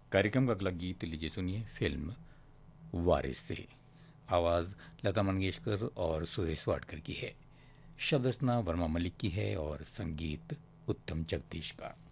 कार्यक्रम का अगला गीत लीजिए सुनिए फिल्म वारिस से। आवाज़ लता मंगेशकर और सुरेश वाडकर की है। शब्द रचना वर्मा मलिक की है और संगीत उत्तम जगदीश का।